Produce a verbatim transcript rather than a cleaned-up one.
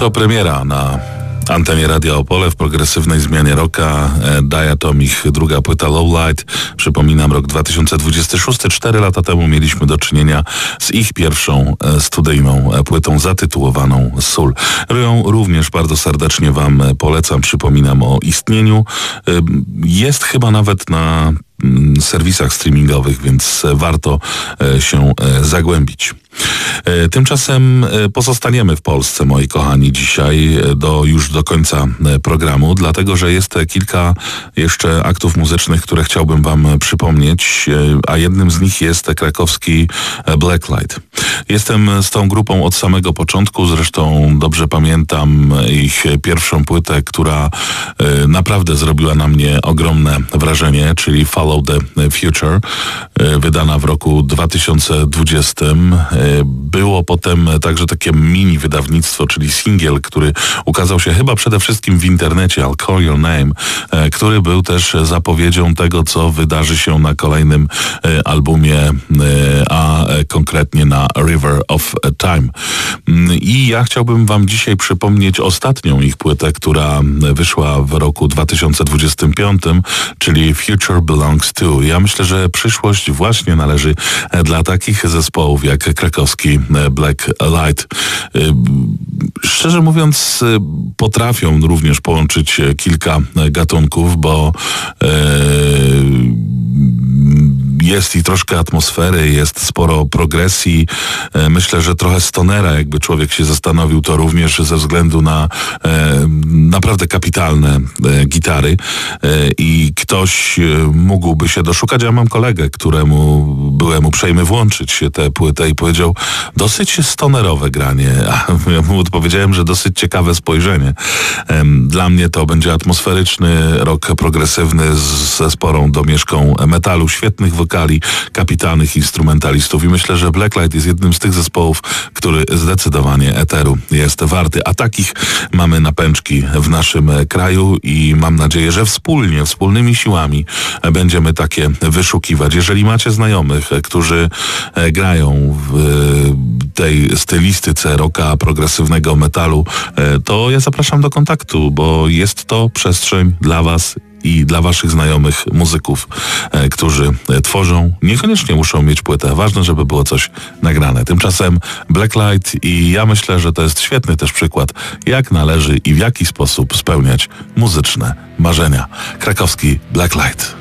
To premiera na antenie Radia Opole w progresywnej zmianie rocka. Diatomich, druga płyta Lowlight. Przypominam, rok dwa tysiące dwudziesty szósty. Cztery lata temu mieliśmy do czynienia z ich pierwszą studyjną płytą zatytułowaną Soul. Ją również bardzo serdecznie wam polecam. Przypominam o istnieniu. Jest chyba nawet na serwisach streamingowych, więc warto się zagłębić. Tymczasem pozostaniemy w Polsce, moi kochani, dzisiaj do już do końca programu, dlatego że jest kilka jeszcze aktów muzycznych, które chciałbym wam przypomnieć, a jednym z nich jest krakowski Blacklight. Jestem z tą grupą od samego początku, zresztą dobrze pamiętam ich pierwszą płytę, która naprawdę zrobiła na mnie ogromne wrażenie, czyli Follow the Future, wydana w roku dwa tysiące dwudziestym. Było potem także takie mini wydawnictwo, czyli singiel, który ukazał się chyba przede wszystkim w internecie, I'll Call Your Name, który był też zapowiedzią tego, co wydarzy się na kolejnym albumie, a konkretnie na River of Time. I ja chciałbym wam dzisiaj przypomnieć ostatnią ich płytę, która wyszła w roku dwa tysiące dwudziestym piątym, czyli Future Belongs To. Ja myślę, że przyszłość właśnie należy dla takich zespołów jak krakowski Blacklight. Szczerze mówiąc, potrafią również połączyć kilka gatunków, bo jest i troszkę atmosfery, jest sporo progresji. Myślę, że trochę stonera, jakby człowiek się zastanowił, to również ze względu na e, naprawdę kapitalne e, gitary e, i ktoś mógłby się doszukać. Ja mam kolegę, któremu byłem uprzejmy włączyć tę płytę i powiedział, dosyć stonerowe granie, a ja mu odpowiedziałem, że dosyć ciekawe spojrzenie. E, dla mnie to będzie atmosferyczny rock progresywny z, ze sporą domieszką metalu, świetnych wokali, kapitalnych instrumentalistów i myślę, że Blacklight jest jednym z tych zespołów, który zdecydowanie eteru jest warty. A takich mamy na pęczki w naszym kraju i mam nadzieję, że wspólnie, wspólnymi siłami będziemy takie wyszukiwać. Jeżeli macie znajomych, którzy grają w tej stylistyce rocka, progresywnego metalu, to ja zapraszam do kontaktu, bo jest to przestrzeń dla was i dla waszych znajomych muzyków, e, którzy e, tworzą. Niekoniecznie muszą mieć płytę. Ważne, żeby było coś nagrane. Tymczasem Blacklight i ja myślę, że to jest świetny też przykład, jak należy i w jaki sposób spełniać muzyczne marzenia. Krakowski Blacklight.